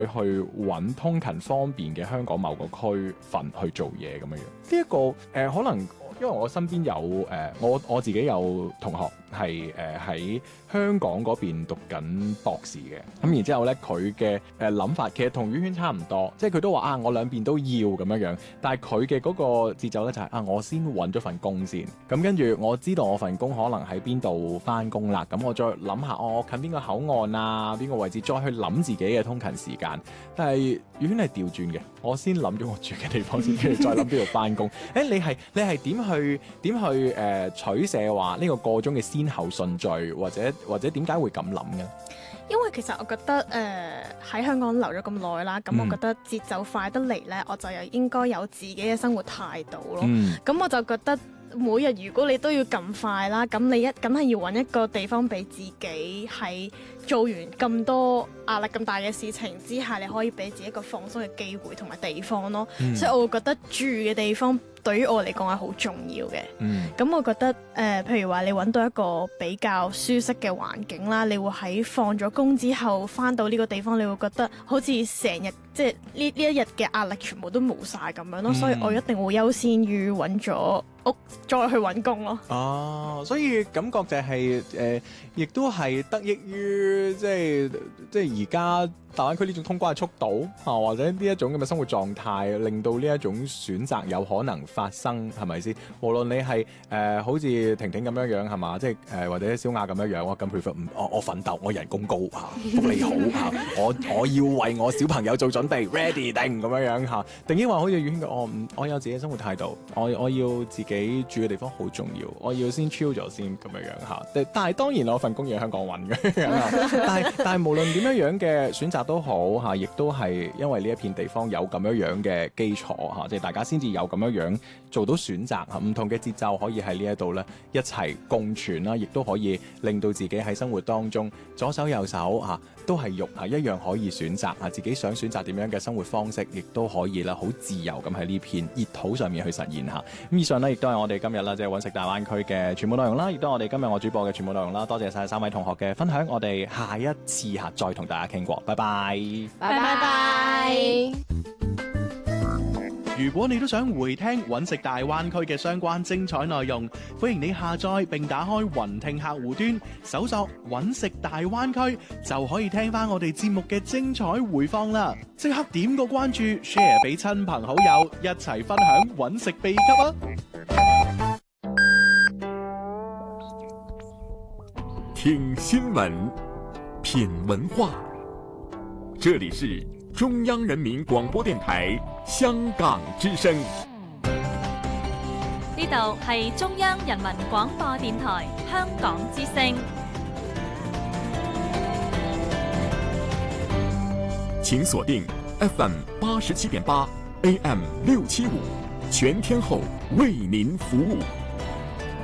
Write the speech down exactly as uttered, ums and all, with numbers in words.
去揾通勤方便嘅香港某個區份去做嘢咁樣樣。呢、這、一個誒、呃、可能因為我身邊有誒、呃、我我自己有同學係誒喺香港嗰邊讀緊博士嘅，咁然之後咧佢嘅誒諗法其實同宇軒差唔多，即係佢都話啊我兩邊都要咁樣樣，但係佢嘅嗰個節奏咧就係、是、啊我先揾咗份工先，咁跟住我知道我份工可能喺邊度返工啦，咁我再諗下哦近邊個口岸啊邊個位置，再去諗自己嘅通勤時間。但係宇軒係調轉嘅，我先諗咗我住嘅地方先，跟住再諗邊度返工。誒你係你係點去點去誒、呃、取捨話呢個個鐘嘅先後順序，或者或者點解會咁諗嘅？ 因為其實我覺得誒喺、呃、香港留咗咁耐啦，咁、嗯、我覺得節奏快得嚟呢，我就有應該有自己嘅生活態度咯。咁、嗯、我就覺得每日如果你都要咁快啦，咁你一梗係要揾一個地方俾自己喺做完咁多壓力咁大嘅事情之下，你可以俾自己一個放鬆嘅機會同埋地方咯。嗯、所以我會覺得住嘅地方對於我嚟講係好重要嘅。咁、嗯、我覺得誒、呃，譬如話你揾到一個比較舒適嘅環境啦，你會喺放咗工之後翻到呢個地方，你會覺得好似成日即係呢呢一日嘅壓力全部都冇晒咁樣咯。嗯、所以我一定會優先於揾咗屋再去揾工咯。 哦，所以感覺就係、是、誒，亦、呃、都係得益於即係即係而家大灣區呢種通關嘅速度啊，或者呢一種咁嘅生活狀態，令到呢一種選擇有可能發生，係咪先？無論你係誒、呃、好似婷婷咁樣樣係嘛，即係誒、呃、或者小亞咁樣樣，我咁 prefer 唔我我奮鬥，我人工高嚇、啊，福利好嚇、啊，我我要為我小朋友做準備 ready 定咁樣樣嚇，定抑或好似宇軒嘅，我唔我有自己生活態度，我我要自己住嘅地方好重要，我要先 chill 咗先咁樣樣嚇。但但係當然我份工要喺香港揾嘅，但係但係無論點樣樣嘅選擇都好嚇，亦都係因為呢一片地方有咁樣樣嘅基礎嚇，即係大家先至有咁樣樣做到選擇嚇，唔同嘅節奏可以喺呢一度咧一齊共存啦，亦都可以令到自己喺生活當中左手右手嚇都係肉嚇一樣可以選擇嚇，自己想選擇點樣嘅生活方式，亦都可以啦，好自由咁喺呢片熱土上面去實現嚇。咁以上呢，亦都係我哋今日啦，即係揾食大灣區嘅全部內容啦，亦都係我哋今日我主播嘅全部內容啦。多謝晒三位同學嘅分享，我哋下一次嚇再同大家傾過，拜拜， 拜拜拜。 如果你都想回聽揾食大灣區嘅相關精彩內容，歡迎你下載並打開雲聽客戶端，搜索揾食大灣區，就可以聽翻我哋節目嘅精彩回放啦！即刻點個關注 ，share 俾親朋好友，一齊分享揾食秘笈啊！ 聽新聞，品文化，這裡是中央人民廣播電台香港之聲。 呢度係中央人民廣播電台香港之聲。 請鎖定 F M 八十七點八 A M 六七五，全天候為您服務。